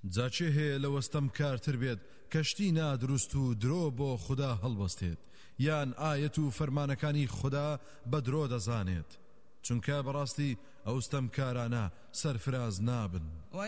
جاچێ هەیە لە وەستەم کارتر بێت کەشتی نادروست و درۆ بۆ خوددا هەڵبەستێت یان ئایەت و فەرمانەکانی خوددا بە درۆ دەزانێت چونکە بەڕاستی ئەوستەم کارانە سەرفراز نابن.